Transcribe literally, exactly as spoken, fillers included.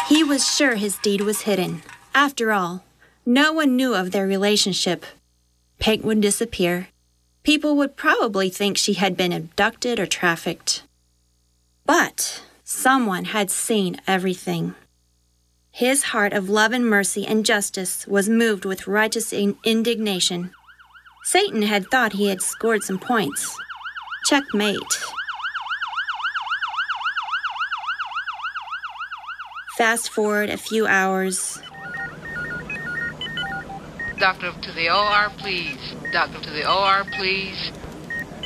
He was sure his deed was hidden. After all, no one knew of their relationship. Peg would disappear. People would probably think she had been abducted or trafficked. But someone had seen everything. His heart of love and mercy and justice was moved with righteous indignation. Satan had thought he had scored some points. Checkmate. Fast forward a few hours. Doctor to the O R, please. Doctor to the O R, please.